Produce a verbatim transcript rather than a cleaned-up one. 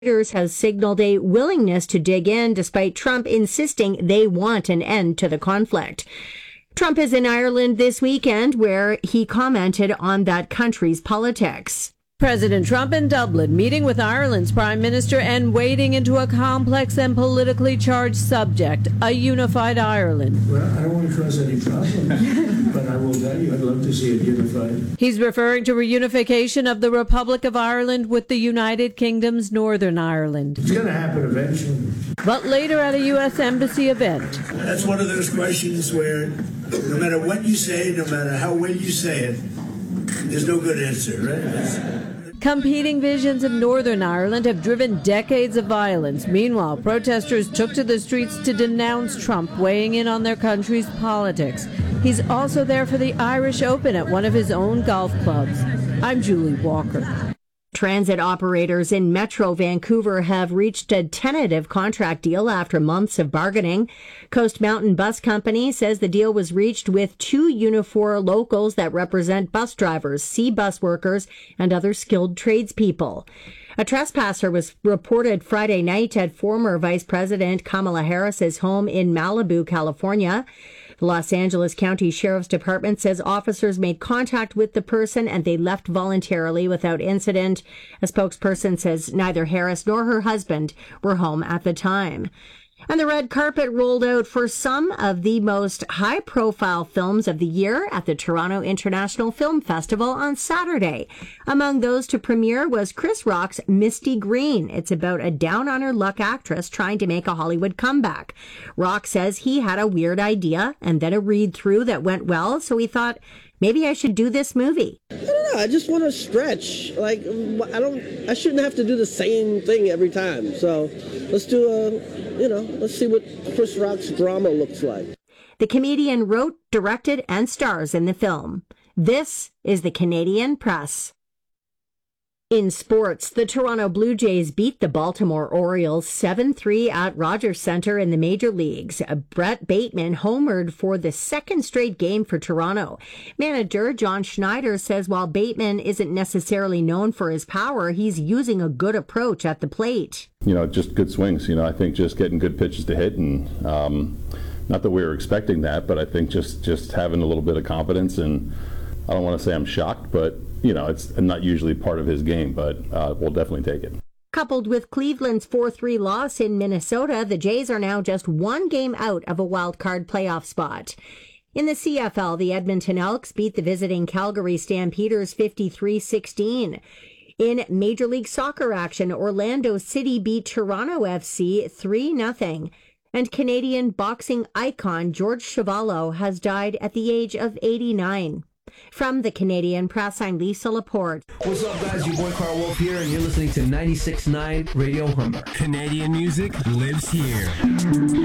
has signaled a willingness to dig in despite Trump insisting they want an end to the conflict. Trump is in Ireland this weekend where he commented on that country's politics. President Trump in Dublin, meeting with Ireland's Prime Minister and wading into a complex and politically charged subject, a unified Ireland. Well, I don't want to cause any problems, but I will tell you I'd love to see it unified. He's referring to reunification of the Republic of Ireland with the United Kingdom's Northern Ireland. It's going to happen eventually. But later at a U S Embassy event. That's one of those questions where no matter what you say, no matter how well you say it, there's no good answer, right? That's... Competing visions of Northern Ireland have driven decades of violence. Meanwhile, protesters took to the streets to denounce Trump weighing in on their country's politics. He's also there for the Irish Open at one of his own golf clubs. I'm Julie Walker. Transit operators in Metro Vancouver have reached a tentative contract deal after months of bargaining. Coast Mountain Bus Company says the deal was reached with two Unifor locals that represent bus drivers, C bus workers, and other skilled tradespeople. A trespasser was reported Friday night at former Vice President Kamala Harris's home in Malibu, California. The Los Angeles County Sheriff's Department says officers made contact with the person and they left voluntarily without incident. A spokesperson says neither Harris nor her husband were home at the time. And the red carpet rolled out for some of the most high-profile films of the year at the Toronto International Film Festival on Saturday. Among those to premiere was Chris Rock's Misty Green. It's about a down-on-her-luck actress trying to make a Hollywood comeback. Rock says he had a weird idea and then a read-through that went well, so he thought, maybe I should do this movie. I don't know. I just want to stretch. Like, I don't, I shouldn't have to do the same thing every time. So let's do a, you know, let's see what Chris Rock's drama looks like. The comedian wrote, directed, and stars in the film. This is the Canadian Press. In sports, the Toronto Blue Jays beat the Baltimore Orioles seven three at Rogers Centre in the major leagues. Brett Bateman homered for the second straight game for Toronto. Manager John Schneider says while Bateman isn't necessarily known for his power, he's using a good approach at the plate. You know, just good swings. You know, I think just getting good pitches to hit, and um, not that we were expecting that, but I think just, just having a little bit of confidence. And I don't want to say I'm shocked, but you know, it's not usually part of his game, but uh, we'll definitely take it. Coupled with Cleveland's four three loss in Minnesota, the Jays are now just one game out of a wild card playoff spot. In the C F L, the Edmonton Elks beat the visiting Calgary Stampeders fifty-three sixteen. In Major League Soccer action, Orlando City beat Toronto F C three nothing. And Canadian boxing icon George Chuvalo has died at the age of eighty-nine. From the Canadian Press, I'm Lisa Laporte. What's up, guys? Your boy Carl Wolf here, and you're listening to ninety-six point nine Radio Humber. Canadian music lives here.